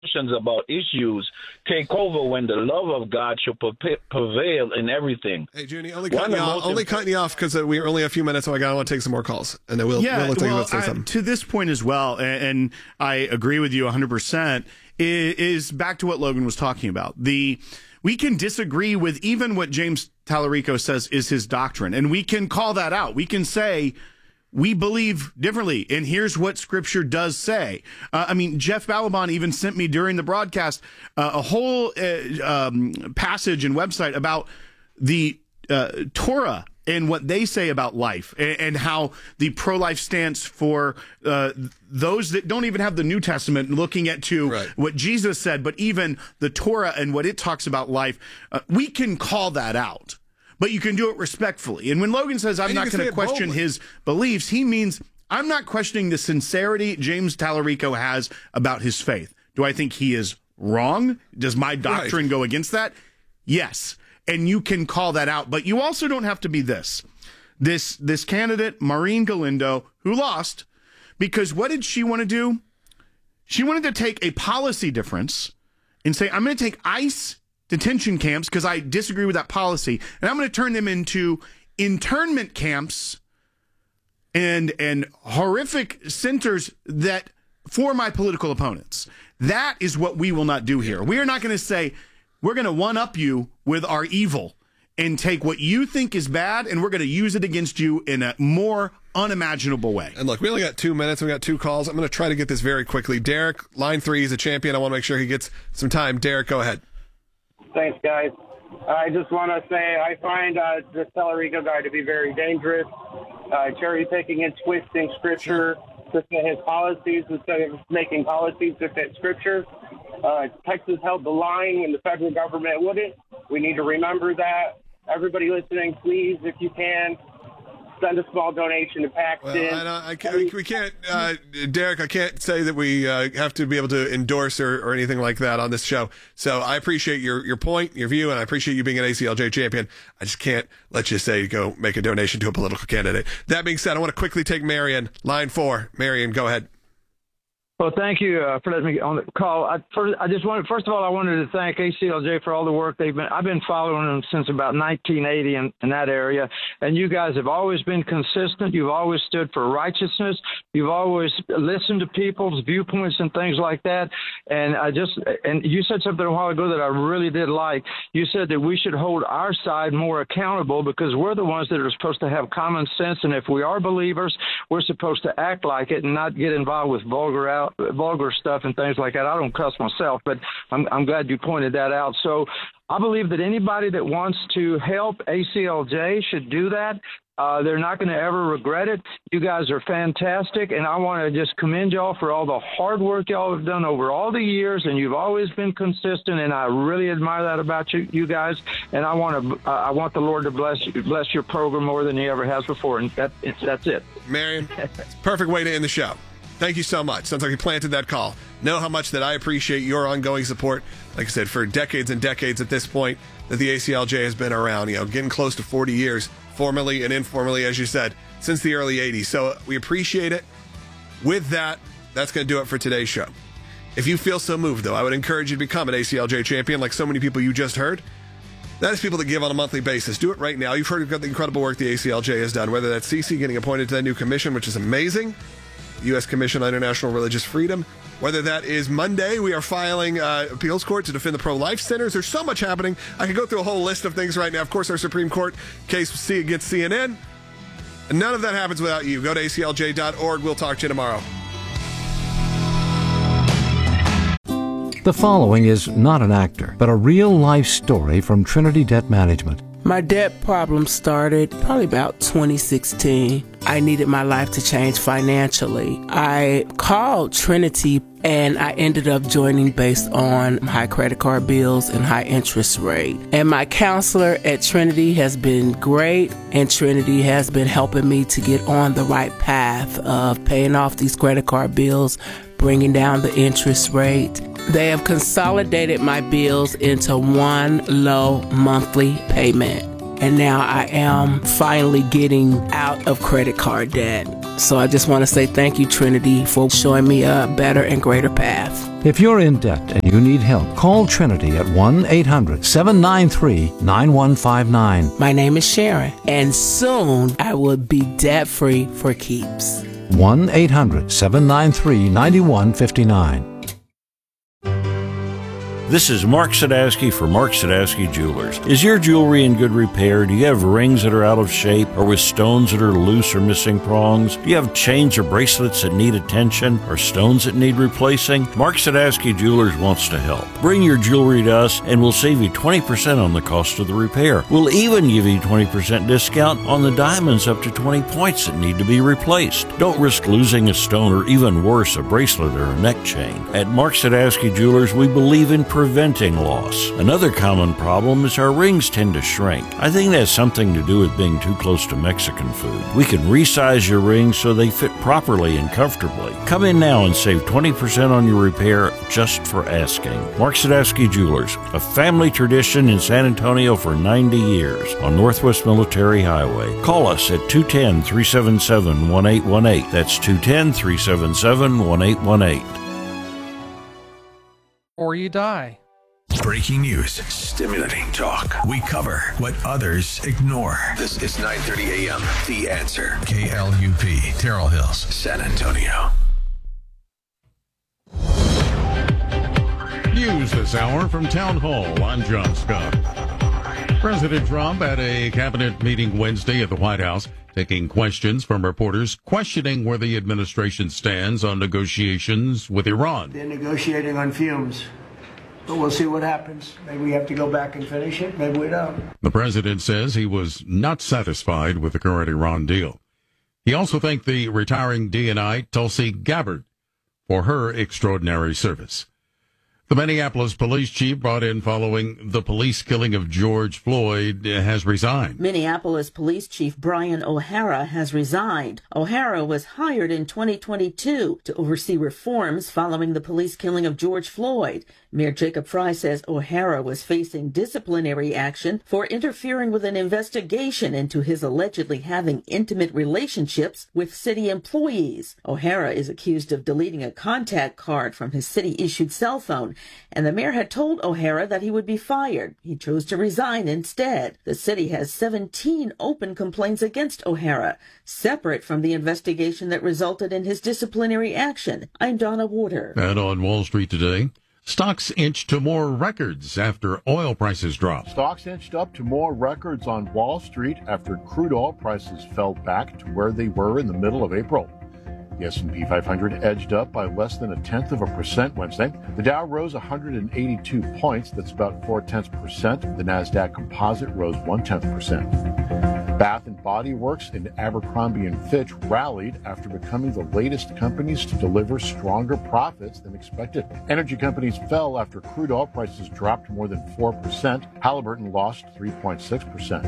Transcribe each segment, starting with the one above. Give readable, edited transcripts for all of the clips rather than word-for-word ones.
about issues take over when the love of God should prevail in everything. Hey, Junie, only cutting you off because we only have a few minutes, so I want to take some more calls, and then we'll let you say something. To this point as well, and I agree with you 100%, is back to what Logan was talking about. We can disagree with even what James Tallarico says is his doctrine, and we can call that out. We can say, we believe differently, and here's what Scripture does say. Jeff Balaban even sent me during the broadcast a whole passage and website about the Torah and what they say about life, and how the pro-life stance for those that don't even have the New Testament, looking at what Jesus said, but even the Torah and what it talks about life, we can call that out. But you can do it respectfully. And when Logan says, I'm not going to question his beliefs, he means I'm not questioning the sincerity James Tallarico has about his faith. Do I think he is wrong? Does my doctrine go against that? Yes. And you can call that out. But you also don't have to be this candidate, Maureen Galindo, who lost, because what did she want to do? She wanted to take a policy difference and say, I'm going to take ICE detention camps because I disagree with that policy, and I'm going to turn them into internment camps and horrific centers that for my political opponents. That is what we will not do here. We are not going to say we're going to one-up you with our evil and take what you think is bad, and we're going to use it against you in a more unimaginable way. And look, we only got 2 minutes. We got 2 calls. I'm going to try to get this very quickly. Derek, line 3, is a champion. I want to make sure he gets some time. Derek, go ahead. Thanks, guys. I just want to say I find this Tallarico guy to be very dangerous, cherry-picking and twisting Scripture to fit his policies instead of making policies to fit Scripture. Texas held the line when the federal government wouldn't. We need to remember that. Everybody listening, please, if you can, send a small donation to Paxton. We can't, Derek, I can't say that we have to be able to endorse or anything like that on this show. So I appreciate your point, your view, and I appreciate you being an ACLJ champion. I just can't let you say go make a donation to a political candidate. That being said, I want to quickly take Marion, line 4. Marion, go ahead. Well, thank you for letting me on the call. First of all, I wanted to thank ACLJ for all the work I've been following them since about 1980 in that area. And you guys have always been consistent. You've always stood for righteousness. You've always listened to people's viewpoints and things like that. And you said something a while ago that I really did like. You said that we should hold our side more accountable because we're the ones that are supposed to have common sense. And if we are believers, we're supposed to act like it and not get involved with vulgar stuff and things like that. I don't cuss myself, but I'm glad you pointed that out. So I believe that anybody that wants to help ACLJ should do that. They're not going to ever regret it. You guys are fantastic, and I want to just commend y'all for all the hard work y'all have done over all the years, and you've always been consistent, and I really admire that about you guys. And I want the Lord to bless your program more than He ever has before, and that's it. Marion, perfect way to end the show. Thank you so much. Sounds like you planted that call. Know how much that I appreciate your ongoing support. Like I said, for decades and decades at this point that the ACLJ has been around, getting close to 40 years, formally and informally, as you said, since the early 80s. So we appreciate it. With that, that's going to do it for today's show. If you feel so moved, though, I would encourage you to become an ACLJ champion like so many people you just heard. That is people that give on a monthly basis. Do it right now. You've heard about the incredible work the ACLJ has done, whether that's CC getting appointed to that new commission, which is amazing, U.S. Commission on International Religious Freedom. Whether that is Monday, we are filing appeals court to defend the pro-life centers. There's so much happening. I could go through a whole list of things right now. Of course, our Supreme Court case against CNN. And none of that happens without you. Go to aclj.org. We'll talk to you tomorrow. The following is not an actor, but a real-life story from Trinity Debt Management. My debt problem started probably about 2016. I needed my life to change financially. I called Trinity and I ended up joining based on high credit card bills and high interest rate. And my counselor at Trinity has been great, and Trinity has been helping me to get on the right path of paying off these credit card bills, bringing down the interest rate. They have consolidated my bills into one low monthly payment. And now I am finally getting out of credit card debt. So I just want to say thank you, Trinity, for showing me a better and greater path. If you're in debt and you need help, call Trinity at 1-800-793-9159. My name is Sharon, and soon I will be debt-free for keeps. 1-800-793-9159. This is Mark Sadowski for Mark Sadowski Jewelers. Is your jewelry in good repair? Do you have rings that are out of shape or with stones that are loose or missing prongs? Do you have chains or bracelets that need attention or stones that need replacing? Mark Sadowski Jewelers wants to help. Bring your jewelry to us and we'll save you 20% on the cost of the repair. We'll even give you 20% discount on the diamonds up to 20 points that need to be replaced. Don't risk losing a stone or even worse, a bracelet or a neck chain. At Mark Sadowski Jewelers, we believe in preventing loss. Another common problem is our rings tend to shrink. I think that has something to do with being too close to Mexican food. We can resize your rings so they fit properly and comfortably. Come in now and save 20% on your repair just for asking. Mark Sadowski Jewelers, a family tradition in San Antonio for 90 years on Northwest Military Highway. Call us at 210-377-1818. That's 210-377-1818. Or you die. Breaking news, stimulating talk. We cover what others ignore. This is 9:30 a.m. The Answer. KLUP, Terrell Hills, San Antonio. News this hour from Town Hall. I'm John Scott. President Trump at a cabinet meeting Wednesday at the White House, taking questions from reporters questioning where the administration stands on negotiations with Iran. They're negotiating on fumes, but we'll see what happens. Maybe we have to go back and finish it. Maybe we don't. The president says he was not satisfied with the current Iran deal. He also thanked the retiring DNI Tulsi Gabbard for her extraordinary service. The Minneapolis police chief brought in following the police killing of George Floyd has resigned. Minneapolis Police Chief Brian O'Hara has resigned. O'Hara was hired in 2022 to oversee reforms following the police killing of George Floyd. Mayor Jacob Fry says O'Hara was facing disciplinary action for interfering with an investigation into his allegedly having intimate relationships with city employees. O'Hara is accused of deleting a contact card from his city-issued cell phone, and the mayor had told O'Hara that he would be fired. He chose to resign instead. The city has 17 open complaints against O'Hara, separate from the investigation that resulted in his disciplinary action. I'm Donna Warder. And on Wall Street today, stocks inched to more records after oil prices dropped. Stocks inched up to more records on Wall Street after crude oil prices fell back to where they were in the middle of April. The S&P 500 edged up by less than 0.1% Wednesday. The Dow rose 182 points. That's about 0.4%. The Nasdaq Composite rose 0.1%. Bath & Body Works and Abercrombie & Fitch rallied after becoming the latest companies to deliver stronger profits than expected. Energy companies fell after crude oil prices dropped more than 4%. Halliburton lost 3.6%.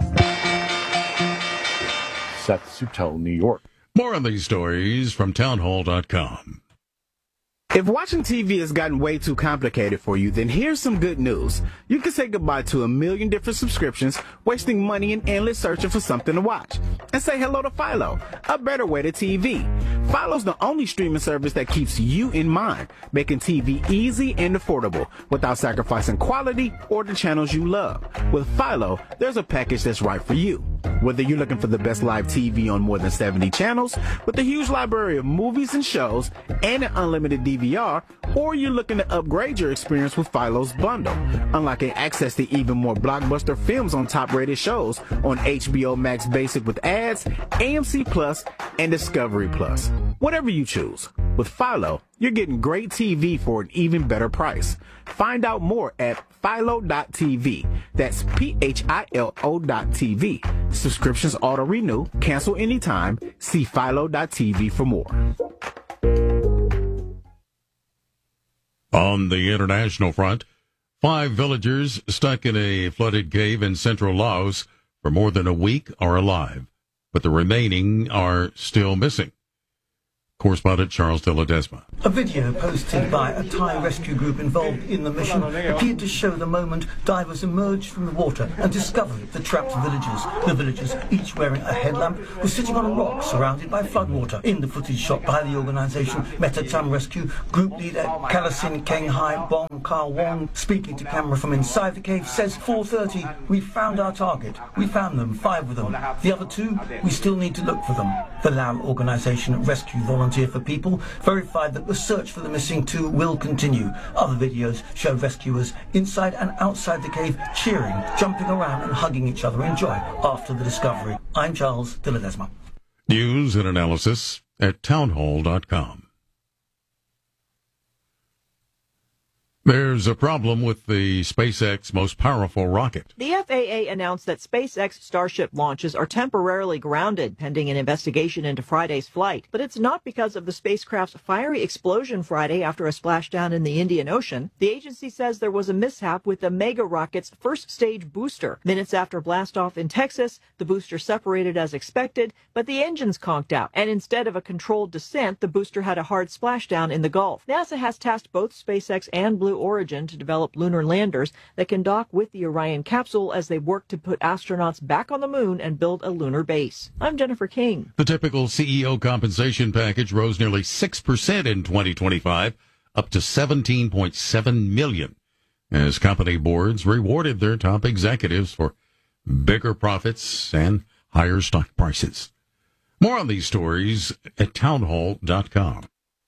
Seth Suttel, New York. More on these stories from townhall.com. If watching TV has gotten way too complicated for you, then here's some good news. You can say goodbye to 1 million different subscriptions, wasting money and endless searching for something to watch. And say hello to Philo, a better way to TV. Philo's the only streaming service that keeps you in mind, making TV easy and affordable without sacrificing quality or the channels you love. With Philo, there's a package that's right for you. Whether you're looking for the best live TV on more than 70 channels, with a huge library of movies and shows, and an unlimited DVR, or you're looking to upgrade your experience with Philo's bundle, unlocking access to even more blockbuster films on top-rated shows on HBO Max Basic with ads, AMC Plus, and Discovery Plus. Whatever you choose. With Philo, you're getting great TV for an even better price. Find out more at Philo.tv. That's PHILO.tv. Subscriptions auto-renew, cancel anytime. See Philo.tv for more. On the international front, 5 villagers stuck in a flooded cave in central Laos for more than a week are alive, but the remaining are still missing. Correspondent Charles de Ledesma. A video posted by a Thai rescue group involved in the mission appeared to show the moment divers emerged from the water and discovered the trapped villagers. The villagers, each wearing a headlamp, were sitting on a rock surrounded by floodwater. In the footage shot by the organisation Metatam Rescue, group leader Kalasin Kenghai Bong Ka Wong, speaking to camera from inside the cave, says 4:30, "We found our target. We found them, 5 of them. The other 2, we still need to look for them." The Lao organisation Rescue Volunteer for People verified that the search for the missing 2 will continue. Other videos show rescuers inside and outside the cave cheering, jumping around and hugging each other in joy after the discovery. I'm Charles de Ledesma. News and analysis at townhall.com. There's a problem with the SpaceX most powerful rocket. The FAA announced that SpaceX Starship launches are temporarily grounded pending an investigation into Friday's flight. But it's not because of the spacecraft's fiery explosion Friday after a splashdown in the Indian Ocean. The agency says there was a mishap with the mega rocket's first stage booster. Minutes after blastoff in Texas, the booster separated as expected, but the engines conked out. And instead of a controlled descent, the booster had a hard splashdown in the Gulf. NASA has tasked both SpaceX and Blue Origin to develop lunar landers that can dock with the Orion capsule as they work to put astronauts back on the moon and build a lunar base. I'm Jennifer King. The typical CEO compensation package rose nearly 6% in 2025, up to $17.7 million, as company boards rewarded their top executives for bigger profits and higher stock prices. More on these stories at townhall.com.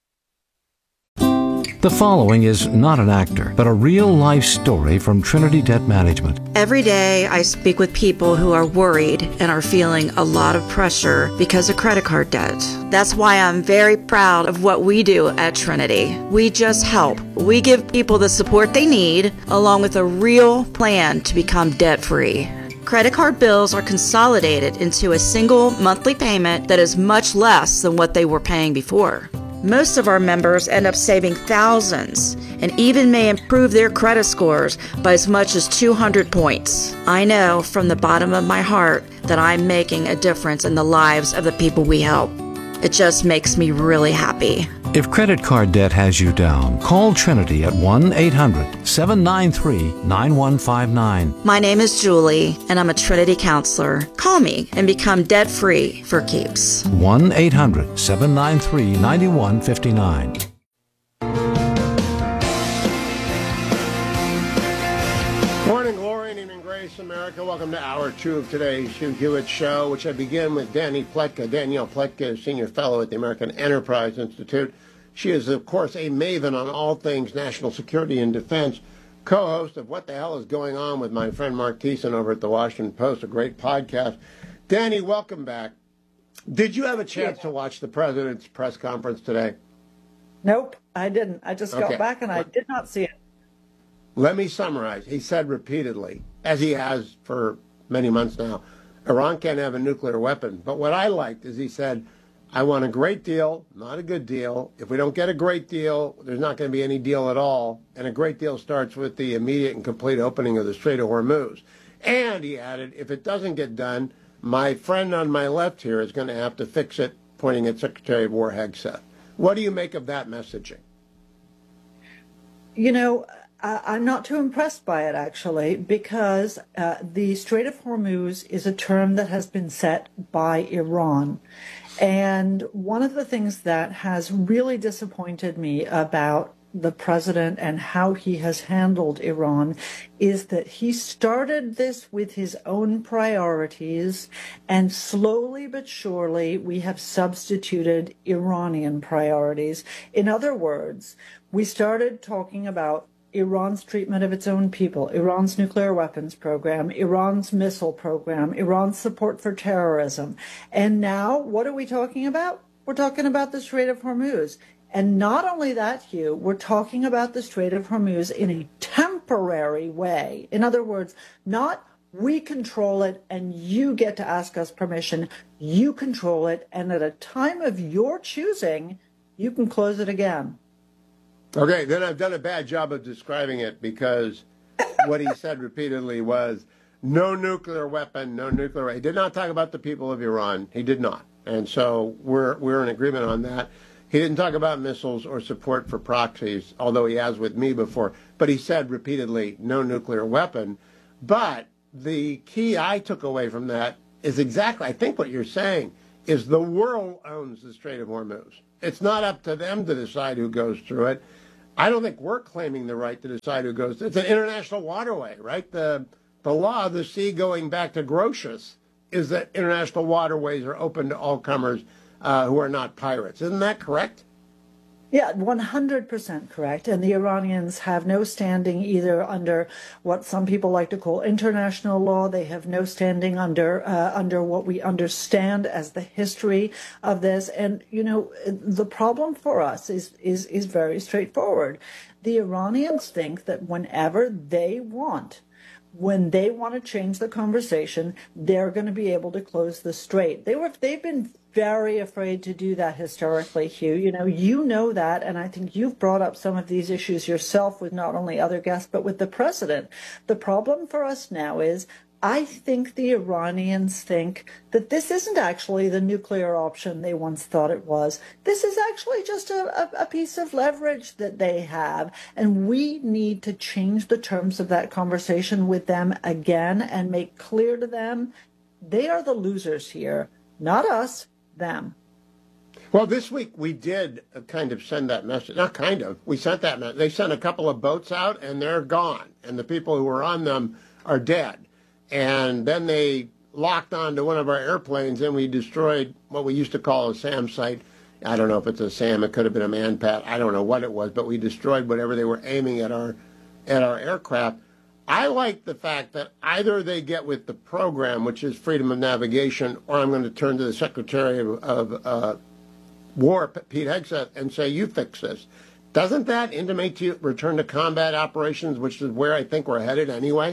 The following is not an actor, but a real-life story from Trinity Debt Management. Every day I speak with people who are worried and are feeling a lot of pressure because of credit card debt. That's why I'm very proud of what we do at Trinity. We just help. We give people the support they need, along with a real plan to become debt-free. Credit card bills are consolidated into a single monthly payment that is much less than what they were paying before. Most of our members end up saving thousands and even may improve their credit scores by as much as 200 points. I know from the bottom of my heart that I'm making a difference in the lives of the people we help. It just makes me really happy. If credit card debt has you down, call Trinity at 1-800-793-9159. My name is Julie, and I'm a Trinity counselor. Call me and become debt-free for keeps. 1-800-793-9159. Morning, glory, and evening grace, America. Welcome to Hour 2 of today's Hugh Hewitt Show, which I begin with Danielle Pletka, is Senior Fellow at the American Enterprise Institute. She is, of course, a maven on all things national security and defense, co-host of What the Hell is Going On with my friend Mark Thiessen over at the Washington Post, a great podcast. Danny, welcome back. Did you have a chance to watch the president's press conference today? Nope, I didn't. I just got back and I did not see it. Let me summarize. He said repeatedly, as he has for many months now, Iran can't have a nuclear weapon. But what I liked is he said, I want a great deal, not a good deal. If we don't get a great deal, there's not going to be any deal at all. And a great deal starts with the immediate and complete opening of the Strait of Hormuz. And he added, if it doesn't get done, my friend on my left here is going to have to fix it, pointing at Secretary of War Hegseth. What do you make of that messaging? You know, I'm not too impressed by it, actually, because the Strait of Hormuz is a term that has been set by Iran. And one of the things that has really disappointed me about the president and how he has handled Iran is that he started this with his own priorities, and slowly but surely we have substituted Iranian priorities. In other words, we started talking about Iran's treatment of its own people, Iran's nuclear weapons program, Iran's missile program, Iran's support for terrorism. And now, what are we talking about? We're talking about the Strait of Hormuz. And not only that, Hugh, we're talking about the Strait of Hormuz in a temporary way. In other words, not we control it and you get to ask us permission. You control it, and at a time of your choosing, you can close it again. Okay, then I've done a bad job of describing it, because what he said repeatedly was no nuclear weapon, no nuclear weapon. He did not talk about the people of Iran. He did not. And so we're in agreement on that. He didn't talk about missiles or support for proxies, although he has with me before. But he said repeatedly, no nuclear weapon. But the key I took away from that is exactly, I think what you're saying, is the world owns the Strait of Hormuz. It's not up to them to decide who goes through it. I don't think we're claiming the right to decide who goes through it. It's an international waterway, right? The law of the sea going back to Grotius is that international waterways are open to all comers who are not pirates. Isn't that correct? Yeah, 100% correct. And the Iranians have no standing either under what some people like to call international law. They have no standing under what we understand as the history of this. And, you know, the problem for us is very straightforward. The Iranians think that whenever they want, when they want to change the conversation, they're going to be able to close the strait. They've been very afraid to do that historically, Hugh. You know that, and I think you've brought up some of these issues yourself with not only other guests, but with the president. The problem for us now is I think the Iranians think that this isn't actually the nuclear option they once thought it was. This is actually just a piece of leverage that they have. And we need to change the terms of that conversation with them again and make clear to them they are the losers here, not us, them. Well, this week we did kind of send that message. Not kind of. We sent that message. They sent a couple of boats out, and they're gone. And the people who were on them are dead. And then they locked onto one of our airplanes, and we destroyed what we used to call a SAM site. I don't know if it's a SAM. It could have been a Manpat. I don't know what it was, but we destroyed whatever they were aiming at our aircraft. I like the fact that either they get with the program, which is freedom of navigation, or I'm going to turn to the Secretary of War, Pete Hegseth, and say, you fix this. Doesn't that intimate to you return to combat operations, which is where I think we're headed anyway?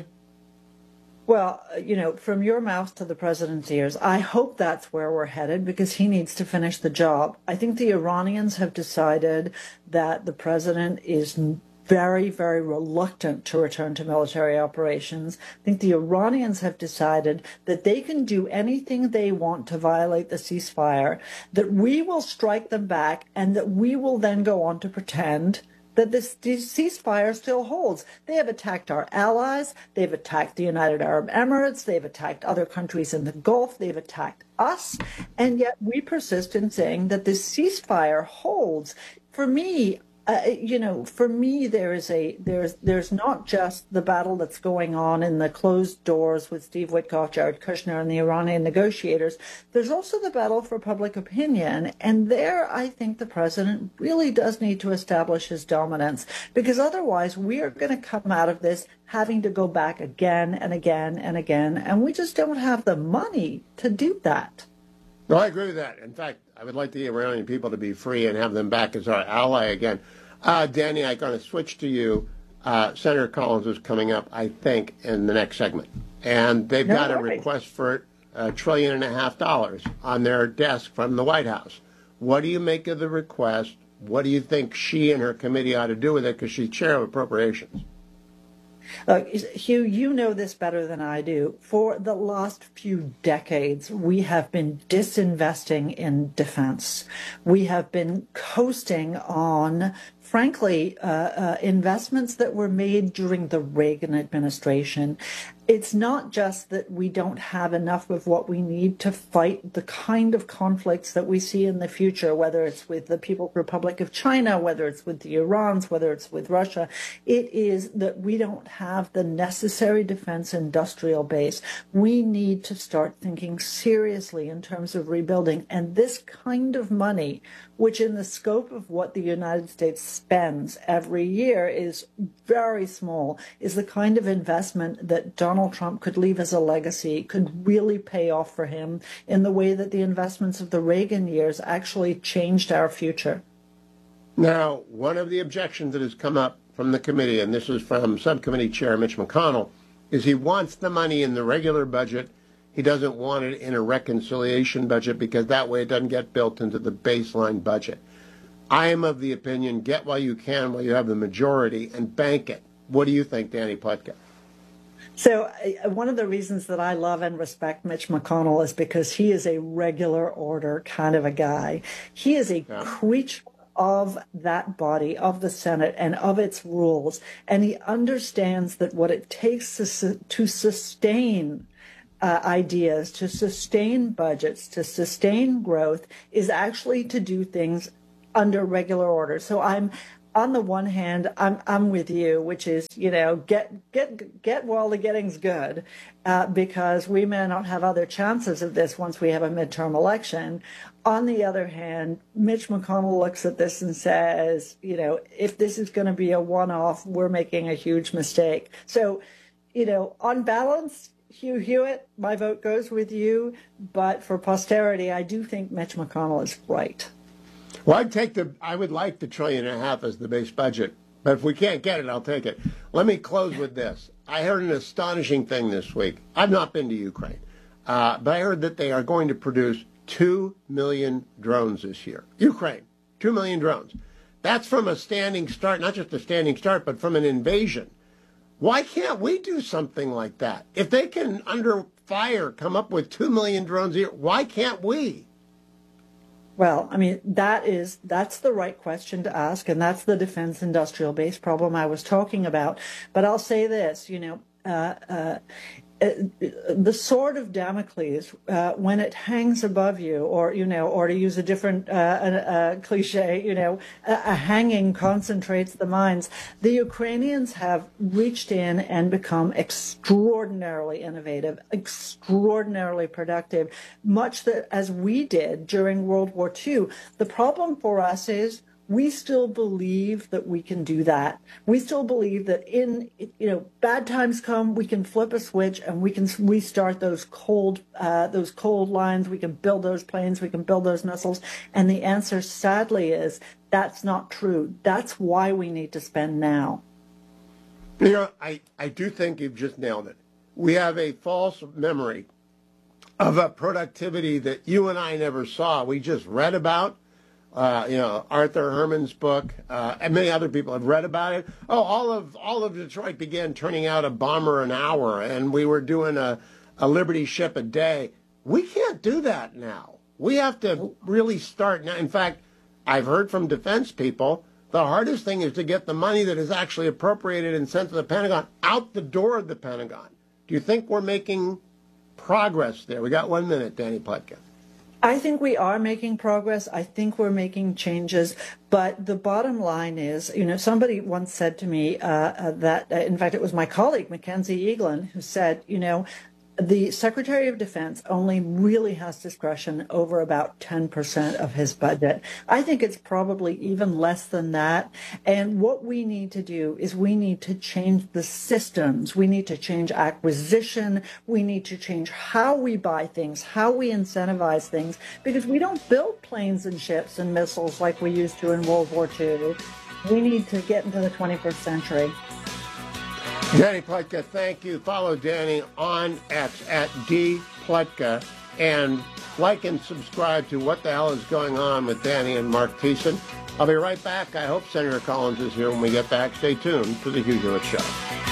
Well, from your mouth to the president's ears, I hope that's where we're headed because he needs to finish the job. I think the Iranians have decided that the president is very, very reluctant to return to military operations. I think the Iranians have decided that they can do anything they want to violate the ceasefire, that we will strike them back, and that we will then go on to pretend that this ceasefire still holds. They have attacked our allies. They've attacked the United Arab Emirates. They've attacked other countries in the Gulf. They've attacked us. And yet we persist in saying that this ceasefire holds. For me, there's not just the battle that's going on in the closed doors with Steve Witkoff, Jared Kushner, and the Iranian negotiators. There's also the battle for public opinion. And there, I think the president really does need to establish his dominance, because otherwise we are going to come out of this having to go back again and again and again. And we just don't have the money to do that. No, I agree with that. In fact, I would like the Iranian people to be free and have them back as our ally again. Danny, I'm going to switch to you. Senator Collins is coming up, I think, in the next segment. And they've got a request for $1.5 trillion on their desk from the White House. What do you make of the request? What do you think she and her committee ought to do with it? Because she's chair of appropriations. Hugh, you know this better than I do. For the last few decades, we have been disinvesting in defense. We have been coasting on, frankly, investments that were made during the Reagan administration. It's not just that we don't have enough of what we need to fight the kind of conflicts that we see in the future, whether it's with the People's Republic of China, whether it's with the Irans, whether it's with Russia. It is that we don't have the necessary defense industrial base. We need to start thinking seriously in terms of rebuilding. And this kind of money, which in the scope of what the United States spends every year is very small, is the kind of investment that Donald Trump could leave as a legacy, could really pay off for him in the way that the investments of the Reagan years actually changed our future. Now, one of the objections that has come up from the committee, and this is from Subcommittee Chair Mitch McConnell, is he wants the money in the regular budget. He doesn't want it in a reconciliation budget because that way it doesn't get built into the baseline budget. I am of the opinion, get while you can while you have the majority and bank it. What do you think, Danny Pletka? So one of the reasons that I love and respect Mitch McConnell is because he is a regular order kind of a guy. He is a creature of that body, of the Senate, and of its rules. And he understands that what it takes to sustain ideas, to sustain budgets, to sustain growth is actually to do things under regular order. So on the one hand, I'm with you, which is, get while the getting's good, because we may not have other chances of this once we have a midterm election. On the other hand, Mitch McConnell looks at this and says, if this is going to be a one-off, we're making a huge mistake. So, on balance, Hugh Hewitt, my vote goes with you. But for posterity, I do think Mitch McConnell is right. Well, I would like the $1.5 trillion as the base budget, but if we can't get it, I'll take it. Let me close with this. I heard an astonishing thing this week. I've not been to Ukraine, but I heard that they are going to produce 2 million drones this year. Ukraine, 2 million drones. That's from a standing start, not just a standing start, but from an invasion. Why can't we do something like that? If they can, under fire, come up with 2 million drones a year, why can't we? Well, I mean, that's the right question to ask, and that's the defense industrial base problem I was talking about. But I'll say this, the sword of Damocles, when it hangs above you, or to use a different cliche, a hanging concentrates the minds. The Ukrainians have reached in and become extraordinarily innovative, extraordinarily productive, much as we did during World War II. The problem for us is we still believe that we can do that. We still believe that in, bad times come, we can flip a switch and we can restart those cold lines. We can build those planes. We can build those missiles. And the answer, sadly, is that's not true. That's why we need to spend now. I do think you've just nailed it. We have a false memory of a productivity that you and I never saw. We just read about. Arthur Herman's book, and many other people have read about it. Oh, all of Detroit began turning out a bomber an hour, and we were doing a Liberty ship a day. We can't do that now. We have to really start now. In fact, I've heard from defense people, the hardest thing is to get the money that is actually appropriated and sent to the Pentagon out the door of the Pentagon. Do you think we're making progress there? We got 1 minute, Danny Pletka. I think we are making progress. I think we're making changes. But the bottom line is, somebody once said to me that, in fact, it was my colleague, Mackenzie Eaglin, who said, the Secretary of Defense only really has discretion over about 10% of his budget. I think it's probably even less than that. And what we need to do is we need to change the systems. We need to change acquisition. We need to change how we buy things, how we incentivize things, because we don't build planes and ships and missiles like we used to in World War II. We need to get into the 21st century. Danny Pletka, thank you. Follow Danny on X at @DPletka and like and subscribe to What the Hell is Going On with Danny and Mark Thiessen. I'll be right back. I hope Senator Collins is here when we get back. Stay tuned to The Hugh Hewitt Show.